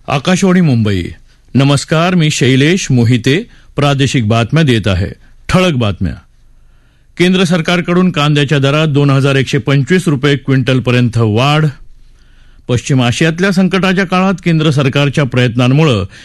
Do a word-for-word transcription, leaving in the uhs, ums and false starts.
आकाशवाणी मुंबई. नमस्कार, मी शैलेश मोहिते. प्रादेशिक बातम्या देत आहे. ठळक बातम्या. केंद्र सरकारकडून कांद्याच्या दरात दोन हजार एकशे पंचवीस रुपये क्विंटलपर्यंत वाढ. पश्चिम आशियातल्या संकटाच्या काळात केंद्र सरकारच्या प्रयत्नांमुळे